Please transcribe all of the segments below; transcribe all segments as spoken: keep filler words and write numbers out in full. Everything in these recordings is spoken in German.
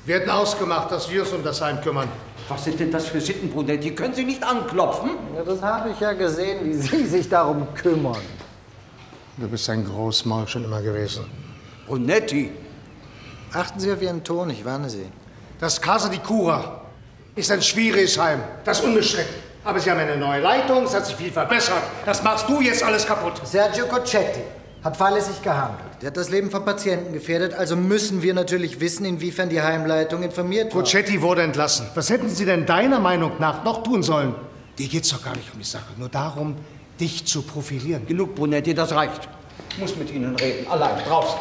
Wir hatten ausgemacht, dass wir uns um das Heim kümmern. Was sind denn das für Sitten, Brunetti? Können Sie nicht anklopfen? Ja, das habe ich ja gesehen, wie Sie sich darum kümmern. Du bist ein Großmaul schon immer gewesen. Brunetti! Achten Sie auf Ihren Ton, ich warne Sie. Das Casa di Cura ist ein schwieriges Heim, das ist unbestritten. Aber Sie haben eine neue Leitung, es hat sich viel verbessert. Das machst du jetzt alles kaputt. Sergio Cochetti hat fahrlässig gehandelt. Der hat das Leben von Patienten gefährdet, also müssen wir natürlich wissen, inwiefern die Heimleitung informiert war. Cochetti wurde entlassen. Was hätten Sie denn deiner Meinung nach noch tun sollen? Dir geht's doch gar nicht um die Sache, nur darum, dich zu profilieren. Genug, Brunetti, das reicht. Ich muss mit Ihnen reden, allein, draußen.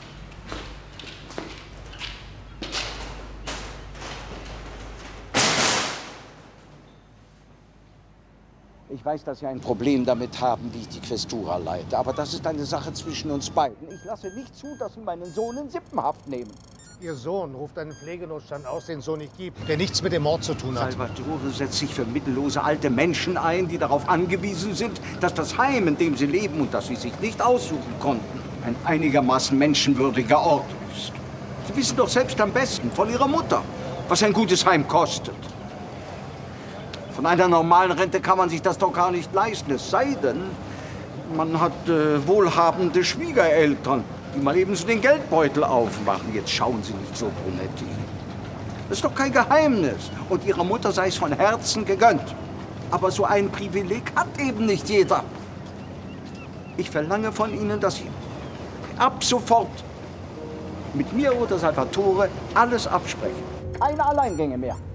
Ich weiß, dass Sie ein Problem damit haben, wie ich die Questura leite. Aber das ist eine Sache zwischen uns beiden. Ich lasse nicht zu, dass Sie meinen Sohn in Sippenhaft nehmen. Ihr Sohn ruft einen Pflegenotstand aus, den es so nicht gibt, der nichts mit dem Mord zu tun hat. Salvatore setzt sich für mittellose alte Menschen ein, die darauf angewiesen sind, dass das Heim, in dem sie leben und das sie sich nicht aussuchen konnten, ein einigermaßen menschenwürdiger Ort ist. Sie wissen doch selbst am besten von Ihrer Mutter, was ein gutes Heim kostet. Von einer normalen Rente kann man sich das doch gar nicht leisten, es sei denn, man hat äh, wohlhabende Schwiegereltern, die mal eben so den Geldbeutel aufmachen. Jetzt schauen Sie nicht so, Brunetti. Das ist doch kein Geheimnis. Und Ihrer Mutter sei es von Herzen gegönnt. Aber so ein Privileg hat eben nicht jeder. Ich verlange von Ihnen, dass Sie ab sofort mit mir oder Salvatore alles absprechen. Keine Alleingänge mehr.